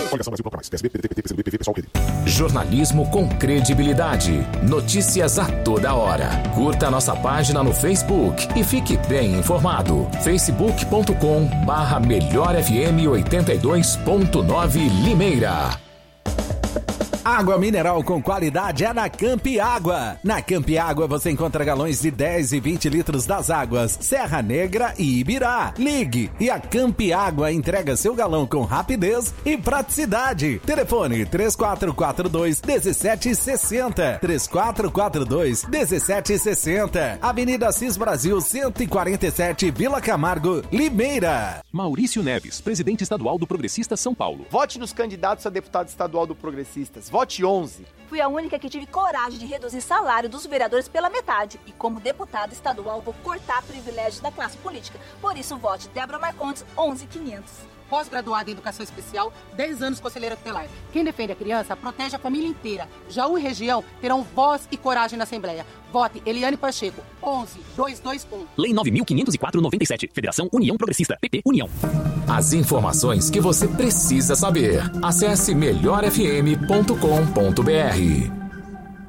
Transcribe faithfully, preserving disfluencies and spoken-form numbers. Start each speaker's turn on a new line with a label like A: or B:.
A: Coligação Brasil Proclamais. P S B, P D T, P T, P C B, P V, Pessoal, P D.
B: Jornalismo com credibilidade. Notícias a toda hora. Curta a nossa página no Facebook e fique bem informado. facebook ponto com barra melhor F M oitenta e dois ponto nove Limeira.
C: Água mineral com qualidade é na Campi Água. Na Campi Água você encontra galões de dez e vinte litros das águas Serra Negra e Ibirá. Ligue e a Campi Água entrega seu galão com rapidez e praticidade. Telefone três quatro quatro dois, um sete seis zero. três quatro quatro dois, um sete seis zero. Avenida Assis Brasil cento e quarenta e sete, Vila Camargo, Limeira.
D: Maurício Neves, presidente estadual do Progressistas São Paulo.
E: Vote nos candidatos a deputado estadual do Progressistas. Vote onze.
F: Fui a única que tive coragem de reduzir salário dos vereadores pela metade. E como deputada estadual, vou cortar privilégios da classe política. Por isso, vote Débora Marcondes, onze mil e quinhentos.
G: Pós-graduada em Educação Especial, dez anos conselheira tutelar. Quem defende a criança, protege a família inteira. Jaú e região terão voz e coragem na Assembleia. Vote Eliane Pacheco, onze mil duzentos e vinte e um.
D: Lei nove mil quinhentos e quatro, noventa e sete. Federação União Progressista. P P União.
B: As informações que você precisa saber. Acesse melhor f m ponto com ponto b r.